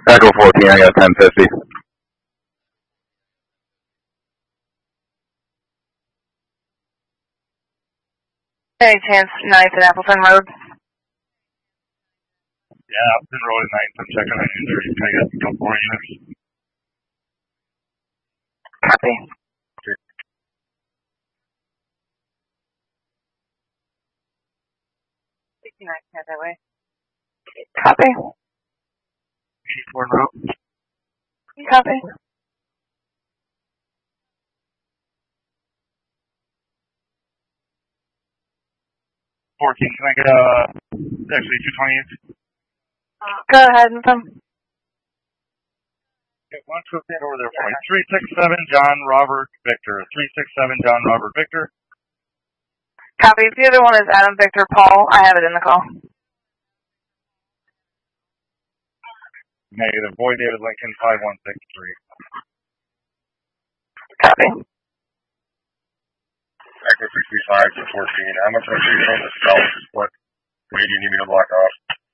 Echo 14, I got 1050. Any chance 9th at Appleton Road? Yeah, Appleton Road at 9th. I'm checking on user. Can I get a couple more units? Copy. 69 head that way. Copy. G4 route. Copy. Can I get actually 228? Go ahead and come. Okay, one quick hit over there for me. 367 John Robert Victor. 367 John Robert Victor. Copy. The other one is Adam Victor Paul. I have it in the call. Negative. Boy David Lincoln 5163. Copy. Echo 65 to 14. How much am I shooting on the stealth? What way do you need me to block off?